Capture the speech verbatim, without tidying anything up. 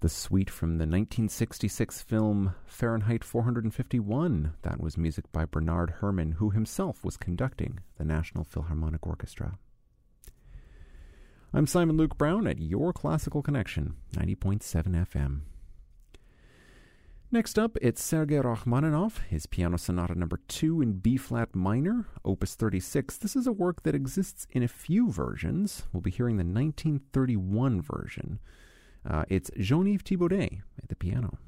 The suite from the nineteen sixty-six film Fahrenheit four fifty-one. That was music by Bernard Herrmann, who himself was conducting the National Philharmonic Orchestra. I'm Simon Luke Brown at Your Classical Connection, ninety point seven F M. Next up, it's Sergei Rachmaninoff, his Piano Sonata number two in B-flat minor, Opus thirty-six. This is a work that exists in a few versions. We'll be hearing the nineteen thirty-one version. Uh, it's Jean-Yves Thibaudet at the piano.